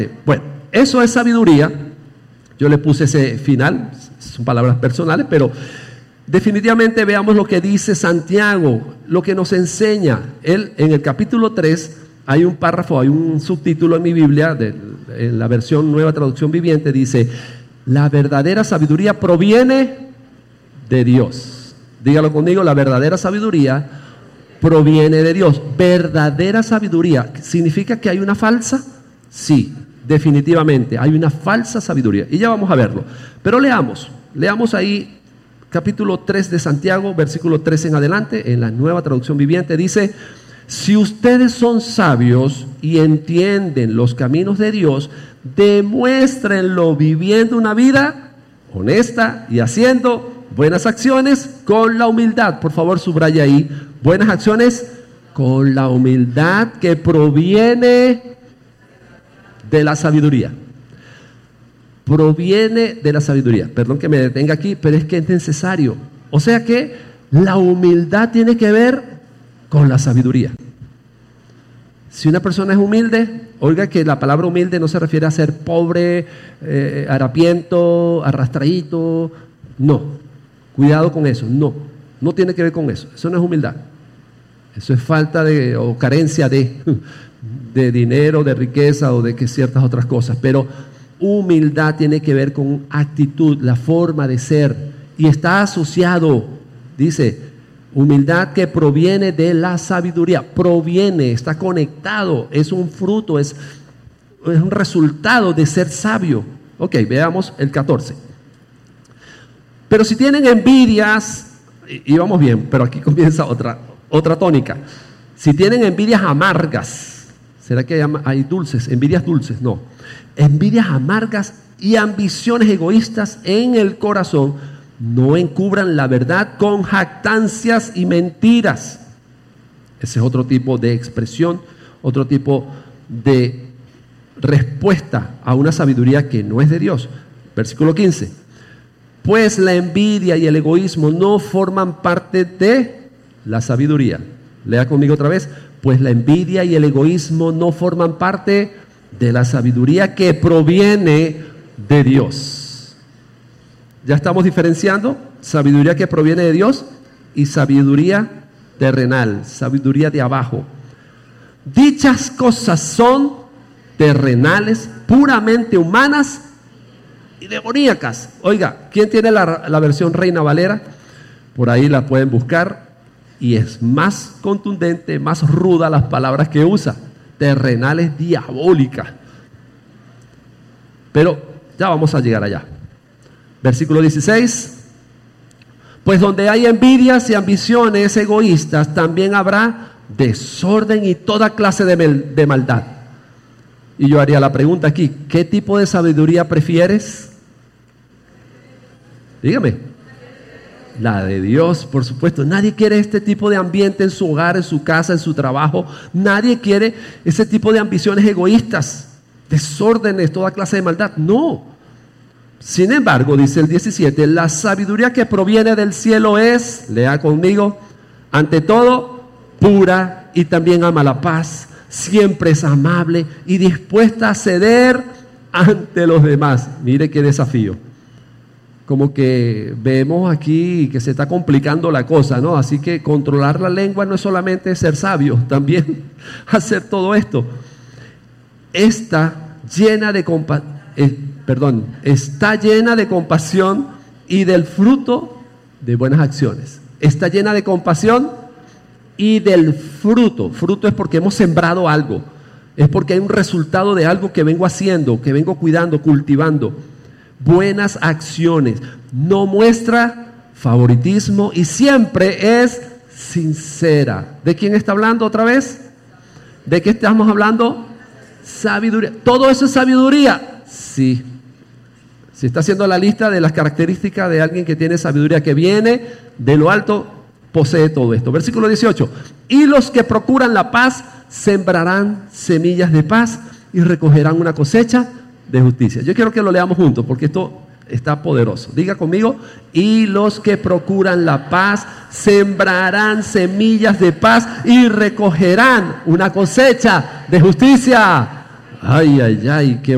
Bueno, eso es sabiduría. Yo le puse ese final, son palabras personales, pero definitivamente veamos lo que dice Santiago, lo que nos enseña. Él, en el capítulo 3, hay un párrafo, hay un subtítulo en mi Biblia, en la versión Nueva Traducción Viviente, dice: la verdadera sabiduría proviene de Dios. Dígalo conmigo: la verdadera sabiduría proviene de Dios. Verdadera sabiduría, ¿significa que hay una falsa? Sí, definitivamente, hay una falsa sabiduría. Y ya vamos a verlo. Pero leamos ahí capítulo 3 de Santiago, versículo 3 en adelante, en la Nueva Traducción Viviente, dice: si ustedes son sabios y entienden los caminos de Dios, demuéstrenlo viviendo una vida honesta y haciendo buenas acciones con la humildad. Por favor, subraya ahí: buenas acciones con la humildad que proviene de la sabiduría. Proviene de la sabiduría. Perdón que me detenga aquí, pero es que es necesario. O sea que la humildad tiene que ver con la sabiduría. Si una persona es humilde, oiga que la palabra humilde no se refiere a ser pobre, harapiento, arrastradito. No, cuidado con eso. No tiene que ver con eso. Eso no es humildad. Eso es falta de o carencia de dinero, de riqueza o de que ciertas otras cosas. Pero humildad tiene que ver con actitud, la forma de ser, y está asociado, dice, humildad que proviene de la sabiduría. Proviene, está conectado, es un fruto, es un resultado de ser sabio. Ok, veamos el 14. Pero si tienen envidias, y vamos bien, pero aquí comienza otra tónica. Si tienen envidias amargas, ¿será que hay dulces? Envidias dulces, no. Envidias amargas y ambiciones egoístas en el corazón, no encubran la verdad con jactancias y mentiras. Ese es otro tipo de expresión, otro tipo de respuesta a una sabiduría que no es de Dios. Versículo 15. Pues la envidia y el egoísmo no forman parte de la sabiduría. Lea conmigo otra vez. Pues la envidia y el egoísmo no forman parte de la sabiduría que proviene de Dios. Ya estamos diferenciando sabiduría que proviene de Dios y sabiduría terrenal, sabiduría de abajo. Dichas cosas son terrenales, puramente humanas y demoníacas. Oiga, ¿quién tiene la versión Reina Valera? Por ahí la pueden buscar y es más contundente, más ruda las palabras que usa. Terrenales, diabólicas. Pero ya vamos a llegar allá. Versículo 16. Pues donde hay envidias y ambiciones egoístas, también habrá desorden y toda clase de maldad. Y yo haría la pregunta aquí: ¿qué tipo de sabiduría prefieres? Dígame. La de Dios, por supuesto. Nadie quiere este tipo de ambiente en su hogar, en su casa, en su trabajo. Nadie quiere ese tipo de ambiciones egoístas, desórdenes, toda clase de maldad. No. Sin embargo, dice el 17, la sabiduría que proviene del cielo es, lea conmigo, ante todo, pura y también ama la paz, siempre es amable y dispuesta a ceder ante los demás. Mire qué desafío. Como que vemos aquí que se está complicando la cosa, ¿no? Así que controlar la lengua no es solamente ser sabio, también hacer todo esto. Está llena de compasión y del fruto de buenas acciones. Está llena de compasión y del fruto. Fruto es porque hemos sembrado algo. Es porque hay un resultado de algo que vengo haciendo, que vengo cuidando, cultivando. Buenas acciones. No muestra favoritismo y siempre es sincera. ¿De quién está hablando otra vez? ¿De qué estamos hablando? Sabiduría. ¿Todo eso es sabiduría? Sí. Si está haciendo la lista de las características de alguien que tiene sabiduría, que viene de lo alto, posee todo esto. Versículo 18. Y los que procuran la paz sembrarán semillas de paz y recogerán una cosecha de justicia. Yo quiero que lo leamos juntos porque esto está poderoso. Diga conmigo: y los que procuran la paz sembrarán semillas de paz y recogerán una cosecha de justicia. Ay, ay, ay, qué